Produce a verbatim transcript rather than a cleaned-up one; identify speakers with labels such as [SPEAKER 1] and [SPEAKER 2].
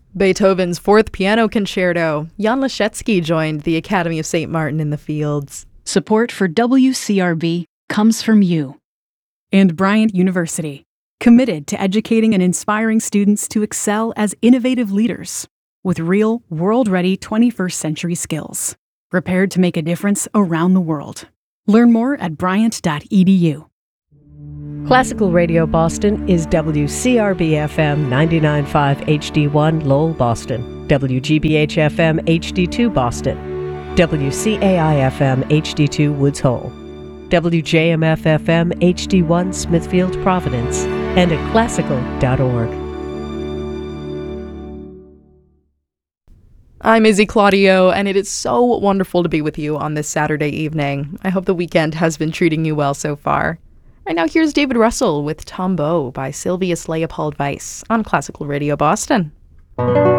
[SPEAKER 1] Beethoven's Fourth Piano Concerto. Jan Leschetski joined the Academy of Saint Martin in the Fields.
[SPEAKER 2] Support for W C R B comes from you.
[SPEAKER 3] And Bryant University, committed to educating and inspiring students to excel as innovative leaders with real, world-ready twenty-first century skills, prepared to make a difference around the world. Learn more at bryant dot e d u.
[SPEAKER 4] Classical Radio Boston is W C R B F M ninety-nine point five H D one Lowell, Boston, W G B H F M H D two Boston, W C A I F M H D two Woods Hole, W J M F F M H D one Smithfield, Providence, and at classical dot org.
[SPEAKER 1] I'm Izzy Claudio, and it is so wonderful to be with you on this Saturday evening. I hope the weekend has been treating you well so far. And now here's David Russell with Tombeau by Sylvius Leopold Weiss on Classical Radio Boston.